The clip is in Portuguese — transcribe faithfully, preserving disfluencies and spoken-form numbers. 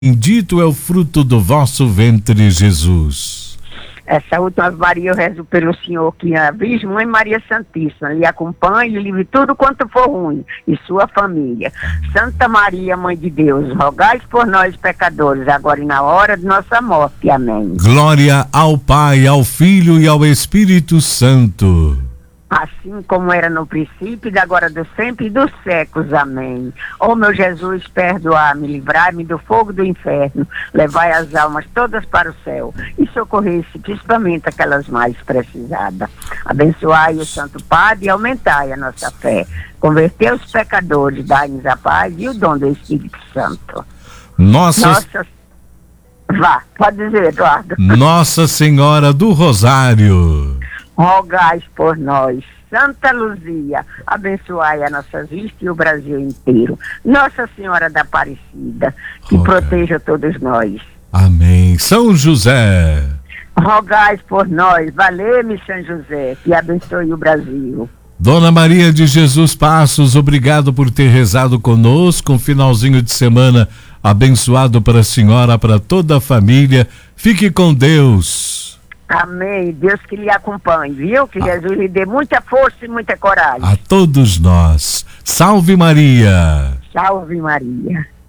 Bendito é o fruto do vosso ventre, Jesus. Essa última Ave Maria eu rezo pelo Senhor, que a Virgem Mãe Maria Santíssima lhe acompanhe e livre tudo quanto for ruim, e sua família. Santa Maria, Mãe de Deus, rogai por nós pecadores, agora e na hora de nossa morte. Amém. Glória ao Pai, ao Filho e ao Espírito Santo. Assim como era no princípio, e agora do sempre e dos séculos. Amém. Ó meu Jesus, perdoai-me, livrai-me do fogo do inferno, levai as almas todas para o céu e socorrei-se principalmente aquelas mais precisadas. Abençoai o Santo Padre e aumentai a nossa fé. Convertei os pecadores, dai-nos a paz e o dom do Espírito Santo. Nossa... Nossa... Vá, pode dizer, Eduardo. Nossa Senhora do Rosário, rogais por nós. Santa Luzia, abençoai a nossa vista e o Brasil inteiro. Nossa Senhora da Aparecida, que Roga. proteja todos nós. Amém. São José, rogais por nós. Valeu-me, São José, que abençoe o Brasil. Dona Maria de Jesus Passos, obrigado por ter rezado conosco. Um finalzinho de semana abençoado para a senhora, para toda a família. Fique com Deus. Amém. Deus que lhe acompanhe, viu? Que Jesus lhe dê muita força e muita coragem. A todos nós. Salve Maria. Salve Maria.